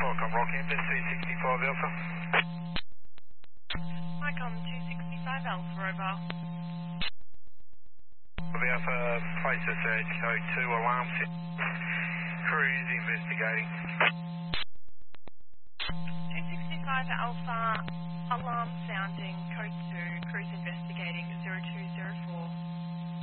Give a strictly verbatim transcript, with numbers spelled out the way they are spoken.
Welcome, Rockhampton, two sixty-five Alpha. Icon two sixty-five Alpha, over. Alpha, place a search, code two, alarm set. Cruise investigating. two sixty-five Alpha, alarm sounding, code two, cruise investigating, zero two zero four.